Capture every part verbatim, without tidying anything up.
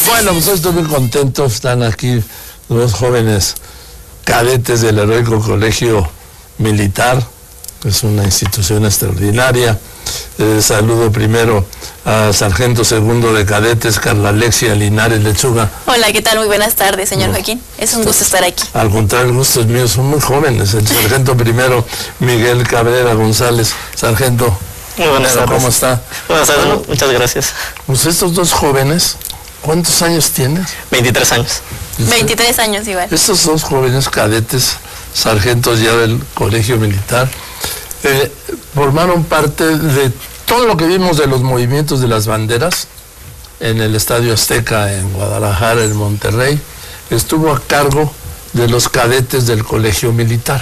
Bueno, pues estoy muy contento, están aquí los jóvenes cadetes del Heroico Colegio Militar, que es una institución extraordinaria. Eh, saludo primero al sargento segundo de cadetes, Carla Alexia Linares Lechuga. Hola, ¿qué tal? Muy buenas tardes, señor Joaquín. Es un gusto estar aquí. Al contrario, el gusto es mío, son muy jóvenes. El sargento primero, Miguel Cabrera González. Sargento, muy buenas tardes. ¿Cómo está? Buenas tardes, bueno, muchas gracias. Pues estos dos jóvenes, ¿cuántos años tienes? veintitrés años. veintitrés años igual. Estos dos jóvenes cadetes, sargentos ya del Colegio Militar, eh, formaron parte de todo lo que vimos de los movimientos de las banderas en el Estadio Azteca, en Guadalajara, en Monterrey. Estuvo a cargo de los cadetes del Colegio Militar.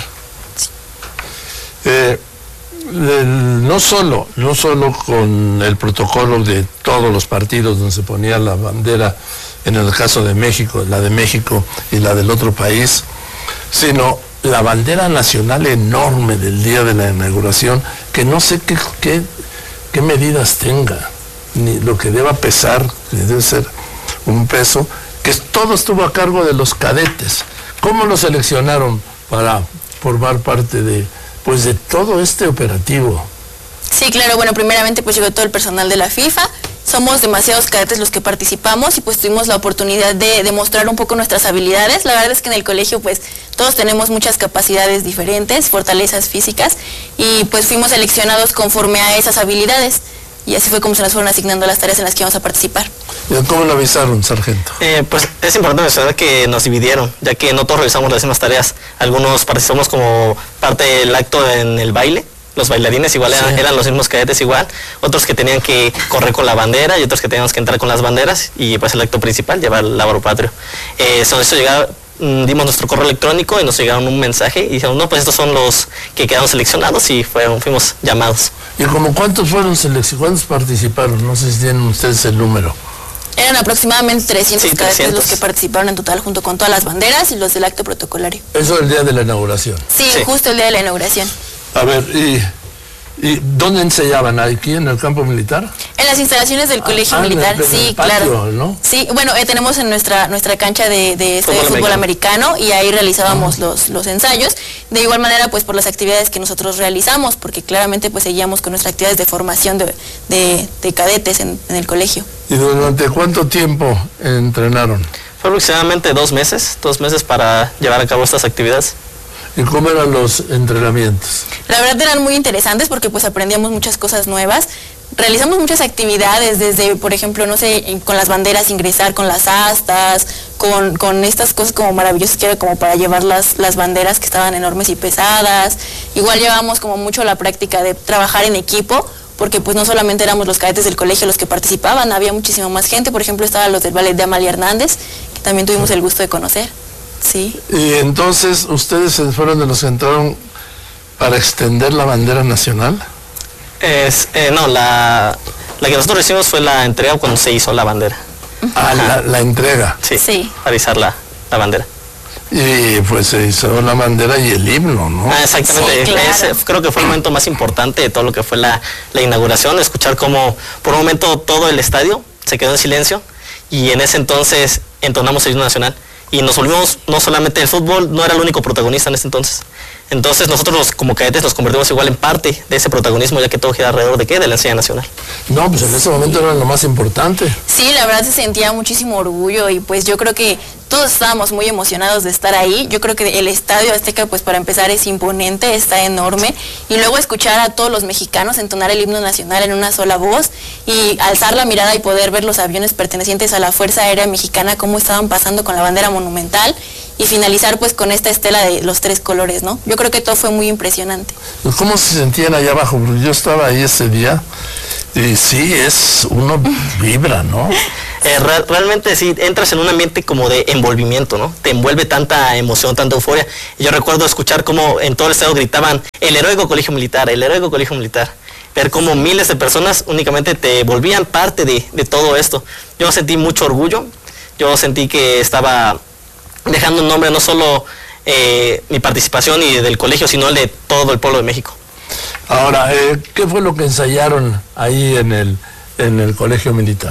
Eh, el, no solo, no solo con el protocolo de todos los partidos donde se ponía la bandera, en el caso de México, la de México y la del otro país, sino la bandera nacional enorme del día de la inauguración, que no sé qué, qué, qué medidas tenga, ni lo que deba pesar, que debe ser un peso, que todo estuvo a cargo de los cadetes. ¿Cómo lo seleccionaron para formar parte de, pues, de todo este operativo? Sí, claro, bueno, primeramente pues llegó todo el personal de la FIFA. Somos demasiados cadetes los que participamos y pues tuvimos la oportunidad de demostrar un poco nuestras habilidades. La verdad es que en el colegio pues todos tenemos muchas capacidades diferentes, fortalezas físicas, y pues fuimos seleccionados conforme a esas habilidades. Y así fue como se nos fueron asignando las tareas en las que íbamos a participar. ¿Y cómo lo avisaron, sargento? Eh, pues es importante mencionar que nos dividieron, ya que no todos realizamos las mismas tareas. Algunos participamos como parte del acto en el baile. Los bailarines igual eran, sí. eran los mismos cadetes igual, otros que tenían que correr con la bandera y otros que teníamos que entrar con las banderas, y pues el acto principal, llevar el labor patrio. Eh, sobre eso llegaba, dimos nuestro correo electrónico y nos llegaron un mensaje y dijeron, no, pues estos son los que quedaron seleccionados, y fueron, fuimos llamados. ¿Y como cuántos fueron seleccionados? ¿Cuántos participaron? No sé si tienen ustedes el número. Eran aproximadamente trescientos, sí, cadetes trescientos los que participaron en total, junto con todas las banderas y los del acto protocolario. Eso el día de la inauguración. Sí, sí, justo el día de la inauguración. A ver, ¿y, y dónde ensayaban? ¿Aquí en el campo militar? En las instalaciones del Colegio ah, Militar, en el, en sí, el patio, claro. ¿no? Sí, bueno, eh, tenemos en nuestra nuestra cancha de, de, este, fútbol, de fútbol americano. americano, y ahí realizábamos uh-huh. los, los ensayos. De igual manera, pues por las actividades que nosotros realizamos, porque claramente pues seguíamos con nuestras actividades de formación de, de, de cadetes en, en el colegio. ¿Y durante cuánto tiempo entrenaron? Fue aproximadamente dos meses, dos meses para llevar a cabo estas actividades. ¿Y cómo eran los entrenamientos? La verdad eran muy interesantes porque pues aprendíamos muchas cosas nuevas. Realizamos muchas actividades, desde, por ejemplo, no sé, con las banderas ingresar con las astas, con, con estas cosas como maravillosas que era como para llevar las, las banderas que estaban enormes y pesadas. Igual llevamos como mucho la práctica de trabajar en equipo, porque pues no solamente éramos los cadetes del colegio los que participaban, había muchísima más gente. Por ejemplo, estaban los del ballet de Amalia Hernández, que también tuvimos el gusto de conocer. Sí. Y entonces, ¿ustedes fueron de los que entraron para extender la bandera nacional? Es, eh, no, la, la que nosotros recibimos fue la entrega cuando se hizo la bandera. Ah, la, la entrega. Sí, sí. Para izar la, la bandera. Y pues se hizo la bandera y el himno, ¿no? Ah, exactamente. Sí, claro. Ese, creo que fue el momento más importante de todo lo que fue la, la inauguración, escuchar cómo por un momento todo el estadio se quedó en silencio, y en ese entonces entonamos el himno nacional. Y nos volvimos, no solamente el fútbol, no era el único protagonista en ese entonces. Entonces nosotros los, como cadetes nos convertimos igual en parte de ese protagonismo, ya que todo gira alrededor de qué, de la enseñanza nacional. No, pues en ese momento era lo más importante. Sí, la verdad se sentía muchísimo orgullo, y pues yo creo que todos estábamos muy emocionados de estar ahí. Yo creo que el Estadio Azteca, pues para empezar, es imponente, está enorme, y luego escuchar a todos los mexicanos entonar el himno nacional en una sola voz, y alzar la mirada y poder ver los aviones pertenecientes a la Fuerza Aérea Mexicana, cómo estaban pasando con la bandera monumental, y finalizar pues con esta estela de los tres colores, ¿no? Yo creo que todo fue muy impresionante. ¿Cómo se sentían allá abajo? Porque yo estaba ahí ese día, y sí, es, uno vibra, ¿no? Eh, re realmente sí, entras en un ambiente como de envolvimiento, ¿no? Te envuelve tanta emoción, tanta euforia. Y yo recuerdo escuchar cómo en todo el estado gritaban, el Heroico Colegio Militar, el Heroico Colegio Militar. Ver cómo miles de personas únicamente te volvían parte de, de todo esto. Yo sentí mucho orgullo, yo sentí que estaba dejando un nombre no solo eh, mi participación y del colegio, sino el de todo el pueblo de México. Ahora, eh, ¿qué fue lo que ensayaron ahí en el, en el Colegio Militar?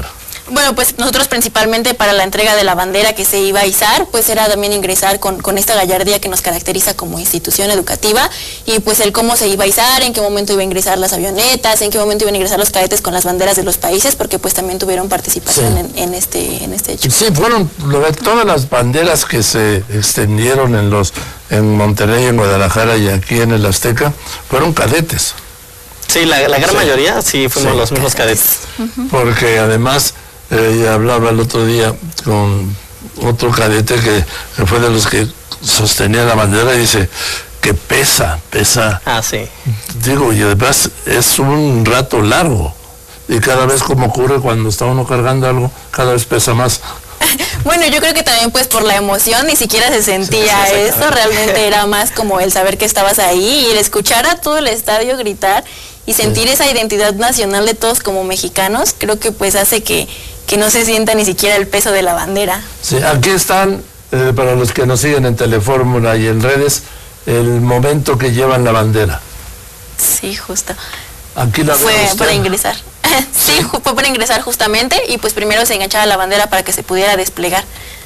Bueno, pues nosotros principalmente para la entrega de la bandera que se iba a izar, pues era también ingresar con, con esta gallardía que nos caracteriza como institución educativa, y pues el cómo se iba a izar, en qué momento iba a ingresar las avionetas, en qué momento iban a ingresar los cadetes con las banderas de los países, porque pues también tuvieron participación sí. en, en, este, en este hecho. Sí, fueron todas las banderas que se extendieron en los en Monterrey, en Guadalajara y aquí en el Azteca, fueron cadetes. Sí, la, la gran sí. mayoría sí fuimos sí. los mismos cadetes. Uh-huh. Porque además, eh, hablaba el otro día con otro cadete que, que fue de los que sostenía la bandera y dice que pesa, pesa. Ah, sí. Digo, y además es un rato largo. Y cada vez, como ocurre cuando está uno cargando algo, cada vez pesa más. Bueno, yo creo que también pues por la emoción ni siquiera se sentía sí, sí, eso, realmente era más como el saber que estabas ahí y el escuchar a todo el estadio gritar y sentir sí. esa identidad nacional de todos como mexicanos, creo que pues hace que, que no se sienta ni siquiera el peso de la bandera. Sí, aquí están, eh, para los que nos siguen en Telefórmula y en redes, el momento que llevan la bandera. Sí, justo. Aquí la fue usted. para ingresar. Sí, fue para ingresar justamente y pues primero se enganchaba la bandera para que se pudiera desplegar.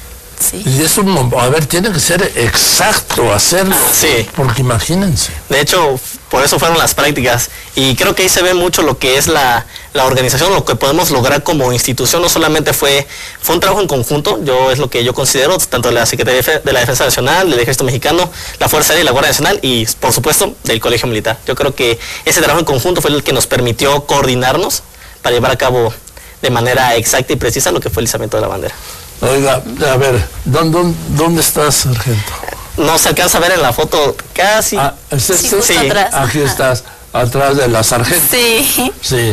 Sí. Y es un, a ver, tiene que ser exacto hacerlo, sí. porque imagínense. De hecho, por eso fueron las prácticas y creo que ahí se ve mucho lo que es la, la organización, lo que podemos lograr como institución. No solamente fue, fue un trabajo en conjunto, yo es lo que yo considero, tanto de la Secretaría de la Defensa Nacional, del Ejército Mexicano, la Fuerza Aérea y la Guardia Nacional y, por supuesto, del Colegio Militar. Yo creo que ese trabajo en conjunto fue el que nos permitió coordinarnos para llevar a cabo de manera exacta y precisa lo que fue el izamiento de la bandera. Oiga, a ver, ¿dónde, dónde estás, sargento? No se alcanza a ver en la foto casi. Ah, ¿es este? Sí, atrás. Aquí estás, atrás de la sargento. Sí. Sí.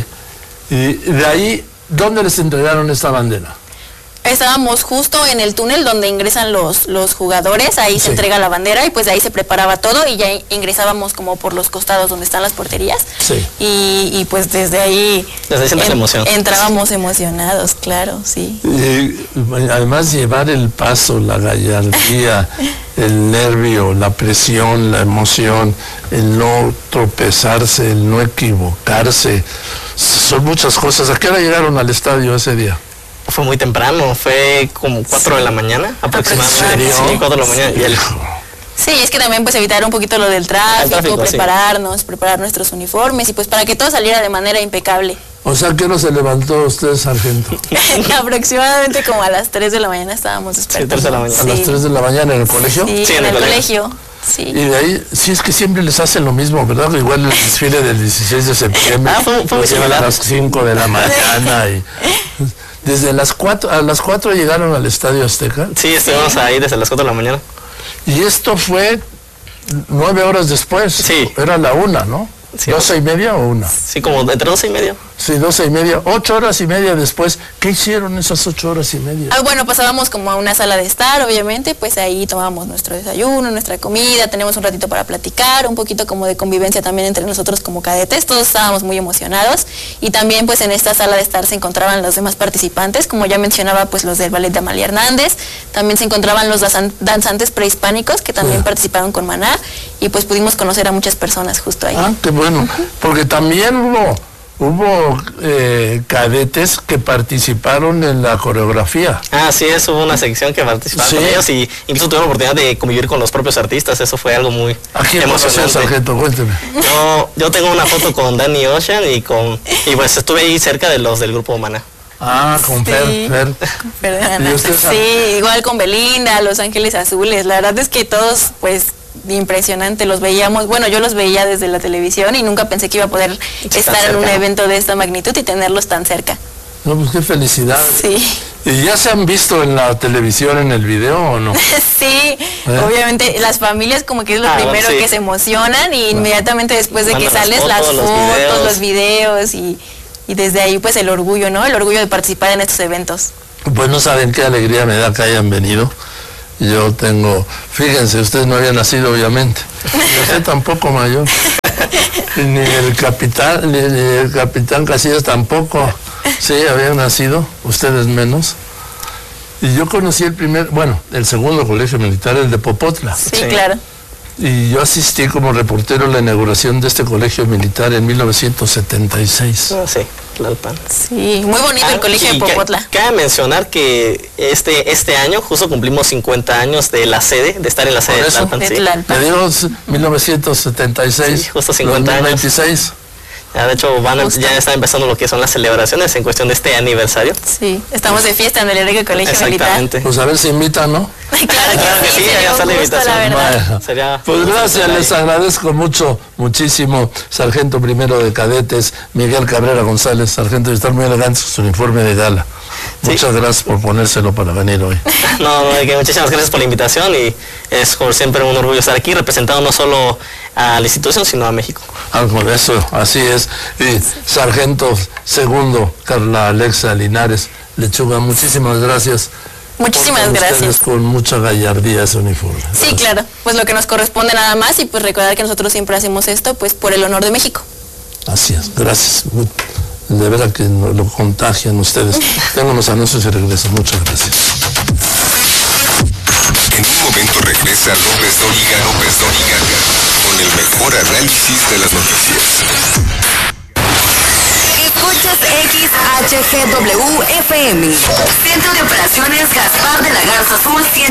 Y de ahí, ¿dónde les entregaron esta bandera? Estábamos justo en el túnel donde ingresan los, los jugadores, ahí sí. se entrega la bandera y pues de ahí se preparaba todo y ya ingresábamos como por los costados donde están las porterías. Sí. Y, y pues desde ahí desde ahí en, emoción. entrábamos emocionados, claro, sí. Y, además llevar el paso, la gallardía, el nervio, la presión, la emoción, el no tropezarse, el no equivocarse, son muchas cosas. ¿A qué hora llegaron al estadio ese día? Fue muy temprano, fue como cuatro de la mañana aproximadamente. Sí, cuatro de la mañana. Y el... Sí, es que también pues evitar un poquito lo del tráfico, tráfico prepararnos, sí. preparar nuestros uniformes y pues para que todo saliera de manera impecable. O sea, ¿qué hora se levantó usted, sargento? Aproximadamente como a las tres de la mañana estábamos despiertos. Sí, tres de la mañana. ¿A las tres de la mañana en el colegio? Sí, sí en, en el, el colegio. colegio. Sí. Y de ahí, sí, es que siempre les hacen lo mismo, ¿verdad? Igual el desfile del dieciséis de septiembre. Ah, fue, fue muy similar. A las cinco de la mañana y... Desde las cuatro, a las cuatro llegaron al Estadio Azteca. Sí, estuvimos sí. ahí desde las cuatro de la mañana. Y esto fue nueve horas después. Sí. Era la una, ¿no? Sí, ¿Doce y media o una? Sí, como entre doce y media. Sí, doce y media. Ocho horas y media después. ¿Qué hicieron esas ocho horas y media? Ah, bueno, pasábamos como a una sala de estar, obviamente, pues ahí tomábamos nuestro desayuno, nuestra comida, tenemos un ratito para platicar, un poquito como de convivencia también entre nosotros como cadetes, todos estábamos muy emocionados y también pues en esta sala de estar se encontraban los demás participantes, como ya mencionaba pues los del ballet de Amalia Hernández, también se encontraban los danzantes prehispánicos que también sí. participaron con Maná y pues pudimos conocer a muchas personas justo ahí. Ah, qué bueno, uh-huh. porque también hubo... Hubo eh, cadetes que participaron en la coreografía. Ah, sí, eso hubo una sección que participaron sí. con ellos y incluso tuvieron la oportunidad de convivir con los propios artistas. Eso fue algo muy ¿A quién emocionante. Sargento? Cuénteme. Yo, yo tengo una foto con Danny Ocean y con y pues estuve ahí cerca de los del grupo Maná. Ah, con sí. Fer, Fer. Fer sí, igual con Belinda, Los Ángeles Azules. La verdad es que todos, pues, impresionante, los veíamos, bueno, yo los veía desde la televisión y nunca pensé que iba a poder Está estar cerca. en un evento de esta magnitud y tenerlos tan cerca. No, pues qué felicidad. Sí. ¿Y ya se han visto en la televisión, en el video o no? Sí, ¿Eh? Obviamente las familias como que es lo ah, primero bueno, sí. que se emocionan y bueno. inmediatamente después de Mandan que sales las fotos, las fotos, los videos, los videos y, y desde ahí pues el orgullo, ¿no? El orgullo de participar en estos eventos. Pues no saben qué alegría me da que hayan venido. Yo tengo, fíjense, ustedes no habían nacido obviamente, yo sé tampoco mayor, ni el capitán, ni, ni el capitán Casillas tampoco, sí, habían nacido, ustedes menos. Y yo conocí el primer, bueno, el segundo colegio militar, el de Popotla. Sí, sí, claro. Y yo asistí como reportero a la inauguración de este colegio militar en mil novecientos setenta y seis. Oh, sí. Tlalpan. Sí, muy bonito ah, el colegio de Popotla. Cabe, cabe mencionar que este este año justo cumplimos cincuenta años de la sede, de estar en la sede de Tlalpan. De sí. Tlalpan. Me digo mil novecientos setenta y seis, sí, justo cincuenta años. veintiséis. Ya, de hecho, van a, ya están empezando lo que son las celebraciones en cuestión de este aniversario. Sí, estamos de fiesta en el Heroico Colegio Exactamente. Militar. Pues a ver si invitan, ¿no? Claro que claro que sí, sí, ya está la invitación. Bueno, Sería, pues gracias, les agradezco mucho, muchísimo, sargento primero de cadetes, Miguel Cabrera González, sargento de estar muy elegante con su uniforme de gala. Sí. Muchas gracias por ponérselo para venir hoy. No, no, que muchísimas gracias por la invitación y es como siempre un orgullo estar aquí representando no solo a la institución, sino a México. Algo de eso, así es. Y sargento segundo, Carla Alexa Linares Lechuga, muchísimas gracias. Muchísimas gracias. Con mucha gallardía ese uniforme. Sí, gracias. Claro, pues lo que nos corresponde nada más y pues recordar que nosotros siempre hacemos esto pues por el honor de México. Así es, gracias. De verdad que lo contagian ustedes. Tengo los anuncios y regreso. Muchas gracias. En un momento regresa López Dóriga, López Dóriga, con el mejor análisis de las noticias. Escuchas X H G W F M. Centro de Operaciones Gaspar de la Garza Azul.